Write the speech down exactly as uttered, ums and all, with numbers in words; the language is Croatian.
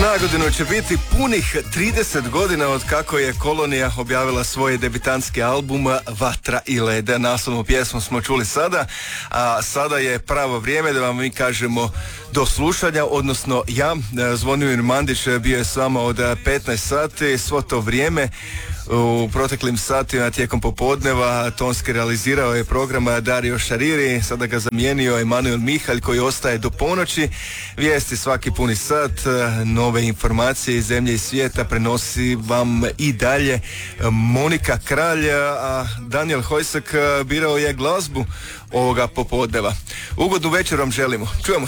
Nagodinu će biti punih trideset godina od kako je Kolonija objavila svoj debitantski album Vatra i led. Naslovnu pjesmu smo čuli sada, a sada je pravo vrijeme da vam mi kažemo do slušanja, odnosno ja, Zvonimir Mandić, bio je s vama od petnaest sati, svo to vrijeme. U proteklim satima tijekom popodneva tonski realizirao je program Dario Šariri, sada ga zamijenio Emanuel Mihalj koji ostaje do ponoći. Vijesti svaki puni sat, nove informacije iz zemlje i svijeta prenosi vam i dalje Monika Kralj, a Daniel Hojsak birao je glazbu ovoga popodneva. Ugodnu večer vam želimo. Čujemo